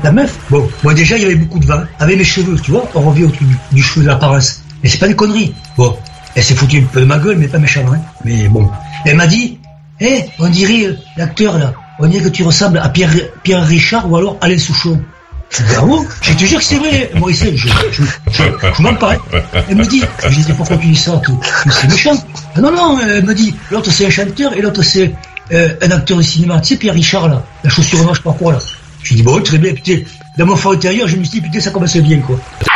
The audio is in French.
La meuf, bon, moi déjà, il y avait beaucoup de vin. Avec mes cheveux, tu vois, on revient au truc du cheveu de l'apparence. Mais c'est pas des conneries. Bon, elle s'est foutue un peu de ma gueule, mais pas méchamment, hein. Mais bon. Elle m'a dit, on dirait l'acteur, là. On dirait que tu ressembles à Pierre Richard ou alors Alain Souchon. Je dis, ah bon? Je te jure que c'est vrai, Maurice, je m'en parle. Elle me dit, je dis, pourquoi tu dis ça? C'est méchant. Ah non, elle me dit, l'autre c'est un chanteur et l'autre c'est un acteur de cinéma. Tu sais, Pierre Richard, là, la chaussure noire, je sais pas quoi, là. Je dis, bon, très bien, putain, dans mon fort intérieur, je me suis dit, putain, ça commence bien, quoi.